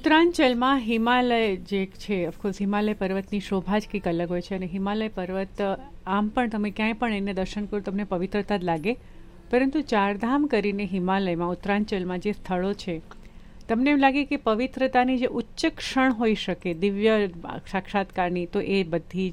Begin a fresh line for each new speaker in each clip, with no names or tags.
ઉત્તરાંચલમાં હિમાલય જે છે, ઓફકોર્સ હિમાલય પર્વતની શોભા જ કંઈક અલગ હોય છે. અને હિમાલય પર્વત આમ પણ તમે ક્યાંય પણ એને દર્શન કરો તમને પવિત્રતા જ લાગે. પરંતુ ચારધામ કરીને હિમાલયમાં ઉત્તરાંચલમાં જે સ્થળો છે, તમને એમ લાગે કે પવિત્રતાની જે ઉચ્ચ ક્ષણ હોઈ શકે દિવ્ય સાક્ષાત્કારની, તો એ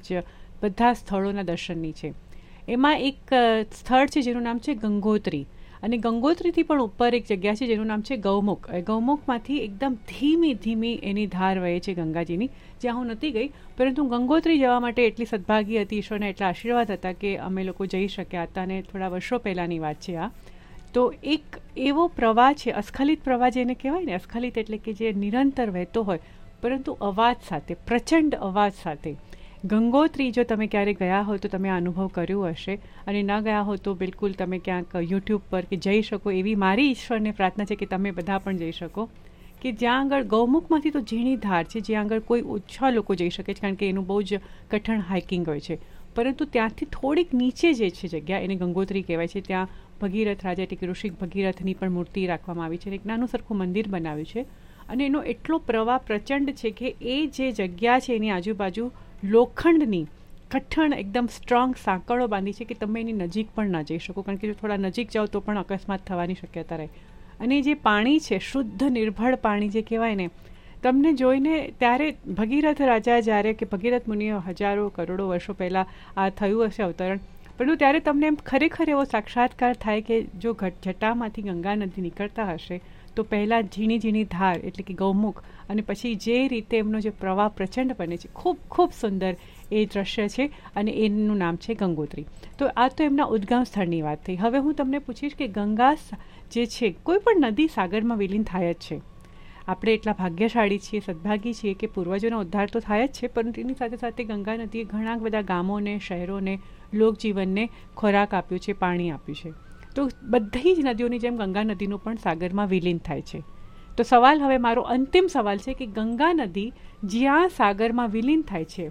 બધા સ્થળોના દર્શનની છે. એમાં એક સ્થળ છે જેનું નામ છે ગંગોત્રી. અને ગંગોત્રીથી પણ ઉપર એક જગ્યા છે જેનું નામ છે ગૌમુખ. ગૌમુખમાંથી એકદમ ધીમી ધીમી એની ધાર વહે છે ગંગાજીની, જ્યાં હું નથી ગઈ. પરંતુ ગંગોત્રી જવા માટે એટલી સદભાગી હતી, ઈશ્વરના એટલા આશીર્વાદ હતા કે અમે લોકો જઈ શક્યા હતા. અને થોડા વર્ષો પહેલાંની વાત છે આ. તો એક એવો પ્રવાહ છે, અસ્ખલિત પ્રવાહ જેને કહેવાય ને, અસ્ખલિત એટલે કે જે નિરંતર વહેતો હોય પરંતુ અવાજ સાથે, પ્રચંડ અવાજ સાથે. ગંગોત્રી જો તમે ક્યારે ગયા હો તો તમે આ અનુભવ કર્યો હશે, અને ન ગયા હો તો બિલકુલ તમે ક્યાંક યુટ્યુબ પર કે જઈ શકો એવી મારી ઈશ્વરને પ્રાર્થના છે કે તમે બધા પણ જઈ શકો. કે જ્યાં આગળ ગૌમુખમાંથી તો ઝીણી ધાર છે, જ્યાં આગળ કોઈ ઓછા લોકો જઈ શકે છે, કારણ કે એનું બહુ જ કઠણ હાઇકિંગ હોય છે. પરંતુ ત્યાંથી થોડીક નીચે જે છે જગ્યા, એને ગંગોત્રી કહેવાય છે. ત્યાં ભગીરથ રાજા એટલે કે ઋષિ ભગીરથની પણ મૂર્તિ રાખવામાં આવી છે, અને એક નાનું સરખું મંદિર બનાવ્યું છે. અને એનો એટલો પ્રવાહ પ્રચંડ છે કે એ જે જગ્યા છે એની આજુબાજુ લોખંડની કઠણ એકદમ સ્ટ્રોંગ સાંકળો બાંધી છે કે તમે એની નજીક પણ ના જઈ શકો, કારણ કે જો થોડા નજીક જાઓ તો પણ અકસ્માત થવાની શક્યતા રહે. અને જે પાણી છે, શુદ્ધ નિર્ભળ પાણી જે કહેવાય ને, તમને જોઈને ત્યારે ભગીરથ રાજા જ્યારે કે ભગીરથ મુનિએ હજારો કરોડો વર્ષો પહેલાં આ થયું હશે અવતરણ, પરંતુ ત્યારે તમને એમ ખરેખર એવો સાક્ષાત્કાર થાય કે જો જટામાંથી ગંગા નદી નીકળતા હશે તો પહેલાં ઝીણી ઝીણી ધાર એટલે કે ગૌમુખ, અને પછી જે રીતે એમનો જે પ્રવાહ પ્રચંડ બને છે, ખૂબ ખૂબ સુંદર એ દ્રશ્ય છે. અને એનું નામ છે ગંગોત્રી. તો આ તો એમના ઉદ્ગમ સ્થળની વાત થઈ. હવે હું તમને પૂછીશ કે ગંગા જે છે, કોઈ પણ નદી સાગરમાં વિલીન થાય જ છે. આપણે એટલા ભાગ્યશાળી છીએ, સદભાગી છીએ કે પૂર્વજોનો ઉદ્ધાર તો થાય જ છે, પરંતુ એની સાથે સાથે ગંગા નદીએ ઘણા બધા ગામોને, શહેરોને, લોકજીવનને ખોરાક આપ્યું છે, પાણી આપ્યું છે. તો બધી જ નદીઓની જેમ ગંગા નદીનું પણ સાગરમાં વિલીન થાય છે. તો સવાલ હવે મારો અંતિમ સવાલ છે કે ગંગા નદી જ્યાં સાગરમાં વિલીન થાય છે,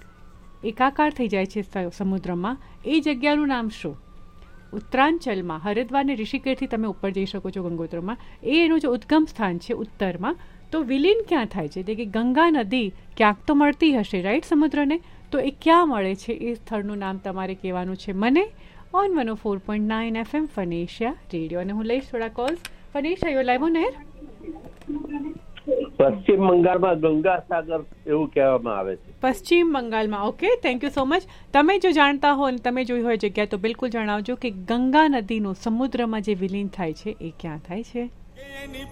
એકાકાર થઈ જાય છે સમુદ્રમાં, એ જગ્યાનું નામ શું? ઉત્તરાંચલમાં હરિદ્વાર ને ઋષિકેશથી તમે ઉપર જઈ શકો છો ગંગોત્રીમાં, એનું જે ઉદ્ગમ સ્થાન છે ઉત્તરમાં, તો વિલીન ક્યાં થાય છે? એટલે કે ગંગા નદી ક્યાંક તો મળતી હશે, રાઈટ, સમુદ્રને. તો એ ક્યાં મળે છે એ સ્થળનું નામ તમારે કહેવાનું છે મને ઓન 104.9 FM ફનેશિયા રેડિયો. અને હું લઈશ થોડા calls. ફનેશિયા, you live on air.
પશ્ચિમ બંગાળમાં ગંગા સાગર એવું કહેવામાં આવે છે.
પશ્ચિમ બંગાળમાં. Okay, thank you so much. તમે જો જાણતા હો અને તમે જોઈ હોય જગ્યા તો બિલકુલ જણાવજો કે ગંગા નદીનું સમુદ્રમાં જે વિલીન થાય છે એ ક્યાં થાય છે.